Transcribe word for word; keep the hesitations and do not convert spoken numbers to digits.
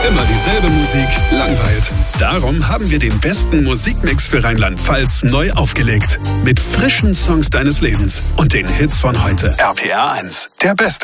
Immer dieselbe Musik langweilt. Darum haben wir den besten Musikmix für Rheinland-Pfalz neu aufgelegt. Mit frischen Songs deines Lebens und den Hits von heute. R P R eins, der beste